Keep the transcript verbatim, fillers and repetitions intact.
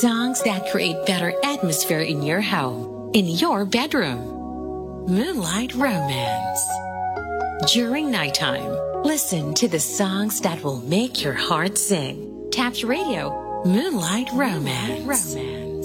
Songs that create better atmosphere in your home, in your bedroom. Moonlight Romance. During nighttime, listen to the songs that will make your heart sing. Tap your radio. Moonlight Romance. Romance.